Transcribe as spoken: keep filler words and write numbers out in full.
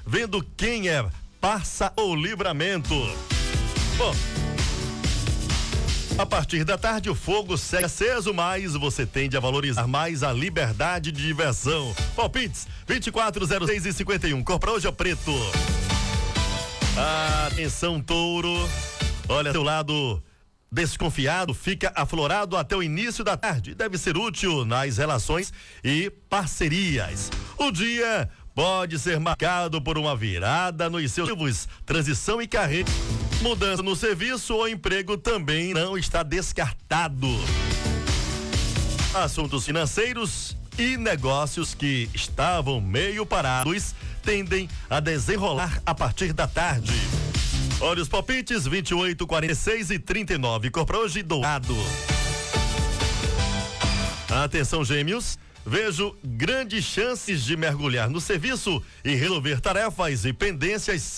vendo quem é Parça ou Livramento. Bom, a partir da tarde o fogo segue aceso, mas você tende a valorizar mais a liberdade de diversão. Palpites vinte e quatro, zero seis e cinquenta e um. Cor pra hoje é preto. Atenção, touro. Olha, seu lado desconfiado fica aflorado até o início da tarde. Deve ser útil nas relações e parcerias. O dia pode ser marcado por uma virada nos seus motivos, transição e carreira. Mudança no serviço ou emprego também não está descartado. Assuntos financeiros e negócios que estavam meio parados tendem a desenrolar a partir da tarde. Olha os palpites, vinte e oito, quarenta e seis e trinta e nove. Cor pra hoje, dourado. Atenção, gêmeos. Vejo grandes chances de mergulhar no serviço e resolver tarefas e pendências